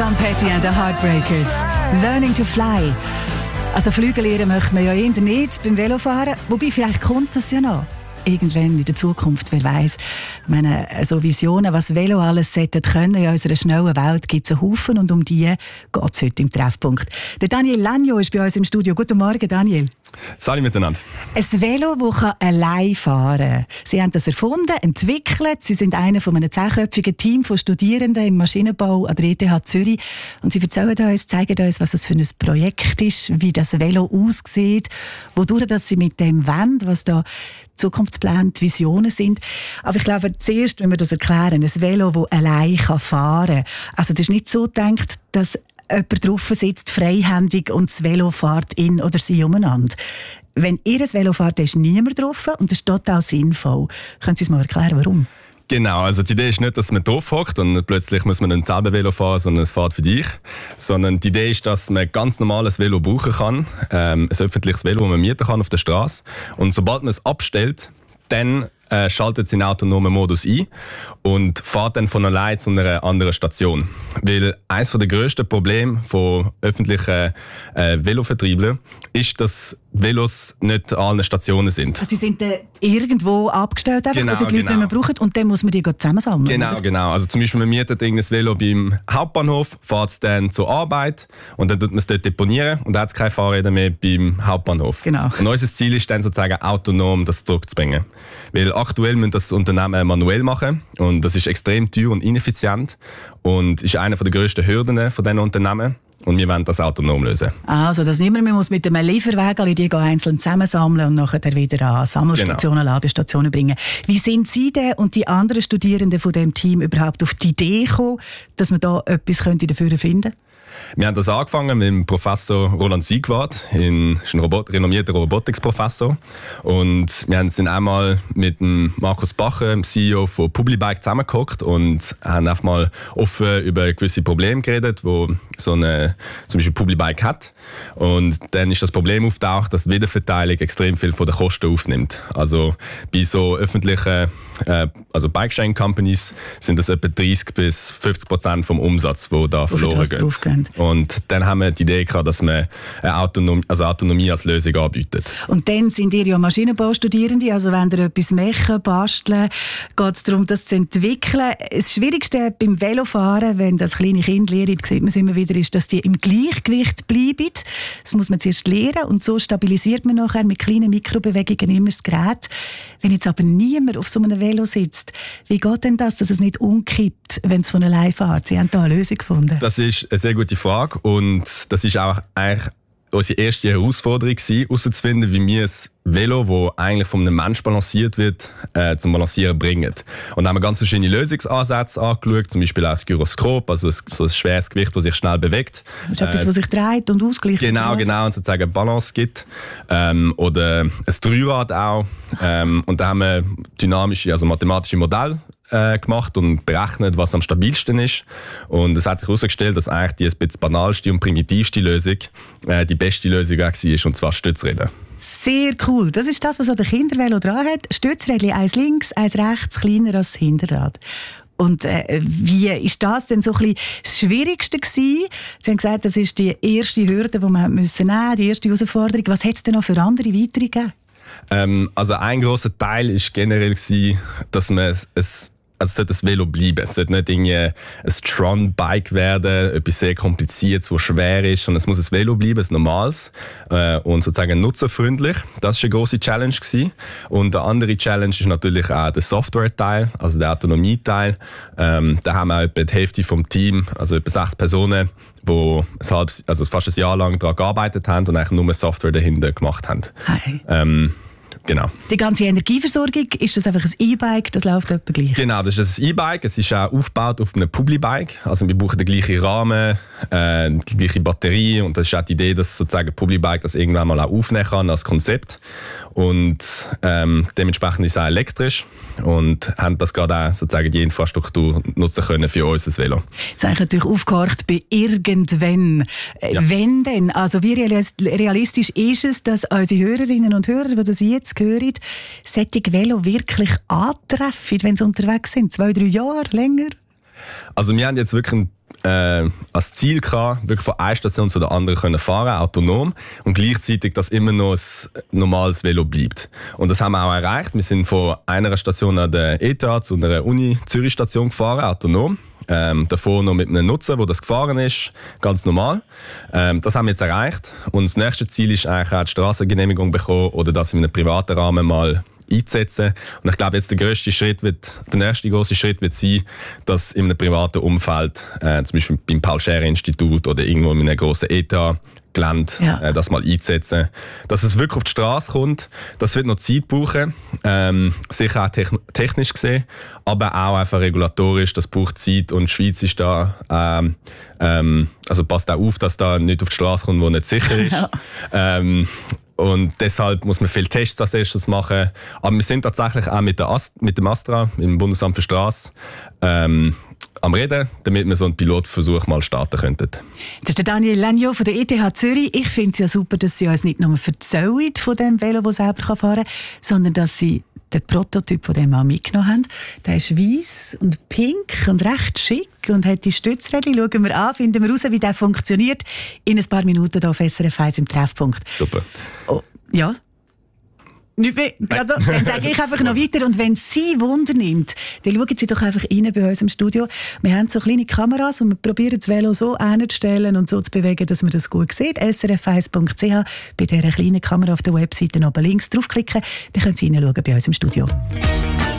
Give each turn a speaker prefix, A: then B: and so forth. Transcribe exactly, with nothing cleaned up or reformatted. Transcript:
A: Tom Petty and the Heartbreakers. Learning to fly. Also Flüge lernen möchte man ja eher nicht beim Velofahren. Wobei, vielleicht kommt das ja noch. Irgendwann in der Zukunft, wer weiß. Ich meine, so Visionen, was Velo alles sollten können in unserer schnellen Welt, gibt es einen Haufen und um die geht es heute im Treffpunkt. Der Daniel Lagno ist bei uns im Studio. Guten Morgen, Daniel.
B: Salut miteinander.
A: Ein Velo, das allein fahren kann. Sie haben das erfunden, entwickelt. Sie sind einer von einem zehnköpfigen Team von Studierenden im Maschinenbau an der E T H Zürich. Und sie erzählen uns, zeigen uns, was es für ein Projekt ist, wie das Velo aussieht, wodurch dass sie mit dem wollen, was da Zukunftspläne, die Visionen sind. Aber ich glaube, zuerst, wenn wir das erklären, ein Velo, das allein fahren kann. Also das ist nicht so gedacht, dass jemand drauf sitzt, freihändig, und das Velo fährt in oder sie umeinander. Wenn ihr ein Velo fahrt, ist niemand drauf und das ist total sinnvoll. Können Sie uns mal erklären, warum?
B: Genau, also die Idee ist nicht, dass man drauf hockt und plötzlich muss man nicht selber Velo fahren, sondern es fährt für dich. Sondern die Idee ist, dass man ganz normales Velo brauchen kann, ähm, ein öffentliches Velo, das man mieten kann auf der Straße. Und sobald man es abstellt, dann äh, schaltet es in autonomen Modus ein und fährt dann von allein zu einer anderen Station. Weil eines der grössten Probleme von öffentlichen äh, Velovertrieblern ist, dass Velos nicht an allen Stationen sind.
A: Also sie sind dann irgendwo abgestellt, einfach,
B: genau,
A: also die Leute
B: genau.
A: nicht mehr brauchen, und dann muss man die zusammensammeln.
B: Genau,
A: oder?
B: genau. Also zum Beispiel, man mietet irgendein Velo beim Hauptbahnhof, fährt es dann zur Arbeit und dann tut man es dort deponieren und dann hat es keine Fahrräder mehr beim Hauptbahnhof.
A: Genau.
B: Und unser Ziel ist dann sozusagen autonom, das zurückzubringen. Weil aktuell müssen das Unternehmen manuell machen und das ist extrem teuer und ineffizient und ist eine der grössten Hürden von diesen Unternehmen. Und wir wollen das autonom lösen.
A: Also, dass niemand mehr muss mit einem Lieferwagen die einzeln zusammensammeln und nachher wieder an Sammelstationen, genau. Ladestationen bringen. Wie sind Sie denn und die anderen Studierenden von dem Team überhaupt auf die Idee gekommen, dass man da etwas dafür finden könnte?
B: Wir haben das angefangen mit dem Professor Roland Siegwart, ein Robot, renommierter Robotics-Professor. Und wir sind einmal mit dem Markus Bacher, dem C E O von Publibike, zusammengehockt und haben einfach mal offen über gewisse Probleme geredet, wo so eine, zum Beispiel Publibike hat. Und dann ist das Problem auftaucht, dass die Wiederverteilung extrem viel von den Kosten aufnimmt. Also bei so öffentlichen äh, also Bike-Sharing-Companies sind das etwa dreißig bis fünfzig Prozent vom Umsatz, der da verloren geht. Und dann haben wir die Idee gehabt, dass man eine Autonomie, also Autonomie als Lösung anbietet.
A: Und dann sind ihr ja Maschinenbaustudierende, also wenn ihr etwas machen, basteln, geht es darum, das zu entwickeln. Das Schwierigste beim Velofahren, wenn das kleine Kind lernt, sieht man es immer wieder, ist, dass die im Gleichgewicht bleiben. Das muss man zuerst lernen und so stabilisiert man nachher mit kleinen Mikrobewegungen immer das Gerät. Wenn jetzt aber niemand auf so einem Velo sitzt, wie geht denn das, dass es nicht umkippt, wenn es von allein fährt? Sie haben da eine Lösung gefunden.
B: Das ist eine sehr gute Frage und das ist auch eigentlich unsere erste Herausforderung gewesen, herauszufinden, wie wir ein Velo, das eigentlich von einem Menschen balanciert wird, äh, zum Balancieren bringen. Und da haben wir ganz verschiedene Lösungsansätze angeschaut, zum Beispiel auch das Gyroskop, also ein, so ein schweres Gewicht, das sich schnell bewegt. Das ist
A: äh, etwas, das sich dreht und ausgleicht.
B: Genau, genau, und sozusagen eine Balance gibt. Ähm, oder ein Dreirad auch. Ähm, und da haben wir dynamische, also mathematische Modelle gemacht und berechnet, was am stabilsten ist. Und es hat sich herausgestellt, dass eigentlich die ein bisschen banalste und primitivste Lösung äh, die beste Lösung war, und zwar Stützräder.
A: Sehr cool. Das ist das, was an der Kindervelo dran hat. Stützrädchen, eins links, eins rechts, kleiner als das Hinterrad. Und äh, wie ist das denn so ein bisschen das Schwierigste gewesen? Sie haben gesagt, das ist die erste Hürde, die man müssen nehmen, die erste Herausforderung. Was hat es denn noch für andere weitere gegeben?
B: Ähm, also ein grosser Teil war generell gewesen, dass man es, es Also es sollte ein Velo bleiben. Es sollte nicht irgendwie ein Tron-Bike werden, etwas sehr Kompliziertes, das schwer ist, sondern es muss ein Velo bleiben, ein normales äh, und sozusagen nutzerfreundlich. Das war eine grosse Challenge gewesen. Und eine andere Challenge ist natürlich auch der Software-Teil, also der Autonomie-Teil. Ähm, da haben wir auch etwa die Hälfte vom Team, also etwa sechs Personen, die ein halb, also fast ein Jahr lang daran gearbeitet haben und eigentlich nur Software dahinter gemacht haben.
A: Hi.
B: Ähm, Genau.
A: Die ganze Energieversorgung, ist das einfach ein E-Bike, das läuft etwa gleich?
B: Genau, das ist ein E-Bike. Es ist auch aufgebaut auf einem Publibike. Also wir brauchen den gleichen Rahmen, äh, die gleiche Batterie und das ist auch die Idee, dass sozusagen ein Publibike das irgendwann mal auch aufnehmen kann als Konzept. Und ähm, dementsprechend ist es auch elektrisch und haben das gerade auch sozusagen die Infrastruktur nutzen können für unser Velo.
A: Jetzt habe ich natürlich aufgehört bei irgendwann. Äh, ja. Wenn denn? Also wie realistisch ist es, dass unsere Hörerinnen und Hörer, die das jetzt hören, solche Velo wirklich antreffen, wenn sie unterwegs sind? Zwei, drei Jahre, länger?
B: Also wir haben jetzt wirklich einen äh, als Ziel gehabt, wirklich von einer Station zu der anderen können fahren, autonom, und gleichzeitig, dass immer noch ein normales Velo bleibt. Und das haben wir auch erreicht. Wir sind von einer Station an der E T H zu einer Uni Zürich Station gefahren, autonom. Ähm, davor noch mit einem Nutzer, der das gefahren ist, ganz normal. Ähm, das haben wir jetzt erreicht. Und das nächste Ziel ist eigentlich auch die Strassengenehmigung bekommen oder das in einem privaten Rahmen mal einzusetzen. Und ich glaube, jetzt der grösste Schritt wird, der nächste große Schritt wird sein, dass in einem privaten Umfeld, äh, zum Beispiel beim Paul-Scherrer-Institut oder irgendwo in einem grossen E T H, Gelände, ja. äh, das mal einzusetzen. Dass es wirklich auf die Straße kommt, das wird noch Zeit brauchen, ähm, sicher auch techn- technisch gesehen, aber auch einfach regulatorisch, das braucht Zeit, und die Schweiz ist da, ähm, ähm, also passt auch auf, dass da nicht auf die Straße kommt, wo nicht sicher ist. Ja. Ähm, Und deshalb muss man viele Tests als erstes machen. Aber wir sind tatsächlich auch mit, der Ast- mit dem Astra, im Bundesamt für Straße, ähm, am Reden, damit wir so einen Pilotversuch mal starten könnten.
A: Das ist der Daniel Lenjo von der E T H Zürich. Ich finde es ja super, dass Sie uns nicht nur erzählen von dem Velo, das selber fahren kann, sondern dass Sie den Prototyp von dem auch mitgenommen haben. Der ist weiss und pink und recht schick und hat die Stützrädchen. Schauen wir an, finden wir raus, wie der funktioniert. In ein paar Minuten hier auf S R F eins im Treffpunkt.
B: Super.
A: Oh, ja. Nicht mehr. Also, dann sage ich einfach noch weiter. Und wenn es Sie Wunder nimmt, dann schauen Sie doch einfach rein bei uns im Studio. Wir haben so kleine Kameras und wir probieren das Velo so hinzustellen und so zu bewegen, dass man das gut sieht. S R F eins punkt c h, bei dieser kleinen Kamera auf der Webseite oben links draufklicken, dann können Sie hineinschauen bei uns im Studio.